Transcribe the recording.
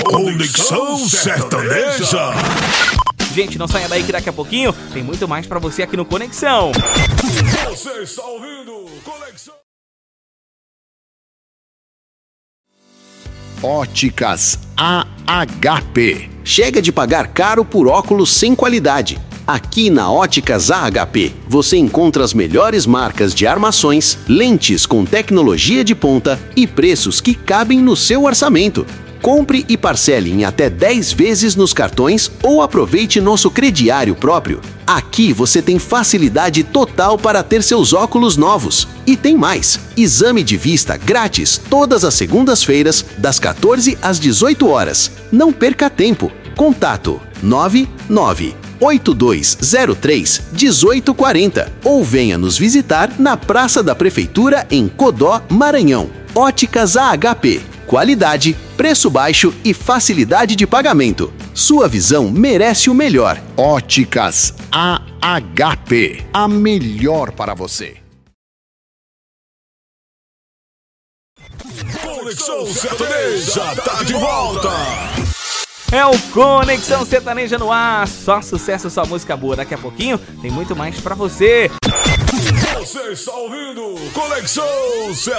Conexão Sertaneja. Gente, não saia daí que daqui a pouquinho tem muito mais pra você aqui no Conexão. Você está ouvindo Conexão. Óticas AHP. Chega de pagar caro por óculos sem qualidade. Aqui na Óticas AHP, você encontra as melhores marcas de armações, lentes com tecnologia de ponta e preços que cabem no seu orçamento. Compre e parcele em até 10 vezes nos cartões ou aproveite nosso crediário próprio. Aqui você tem facilidade total para ter seus óculos novos. E tem mais! Exame de vista grátis todas as segundas-feiras, das 14 às 18 horas. Não perca tempo. Contato 998203-1840 ou venha nos visitar na Praça da Prefeitura em Codó, Maranhão. Óticas AHP. Qualidade, preço baixo e facilidade de pagamento. Sua visão merece o melhor. Óticas AHP. A melhor para você. Conexão Sertaneja tá de volta. É o Conexão Sertaneja no ar. Só sucesso, só música boa. Daqui a pouquinho tem muito mais pra você. Você está ouvindo Conexão Sertaneja.